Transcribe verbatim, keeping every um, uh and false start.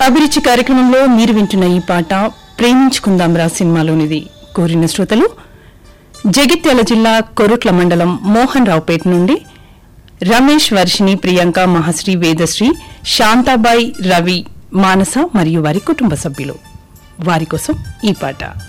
అభిరుచి కార్యక్రమంలో మీరు వింటున్న ఈ పాట ప్రేమించుకుందాం రా సినిమాలోనిది. కోరిన శ్రోతలు జగిత్యాల జిల్లా కొరుట్ల మండలం మోహన్ రావుపేట నుండి రమేష్, వర్షిణి, ప్రియాంక, మహాశ్రీ, వేదశ్రీ, శాంతాబాయి, రవి, మానస మరియు వారి కుటుంబ సభ్యులు. వారి కోసం ఈ పాట.